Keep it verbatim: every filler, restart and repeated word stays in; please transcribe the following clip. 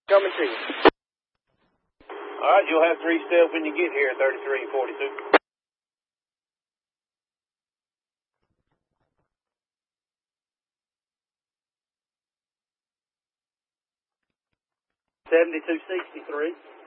Coming to you. All right, you'll have three steps when you get here, thirty-three and forty-two. seventy-two sixty-three.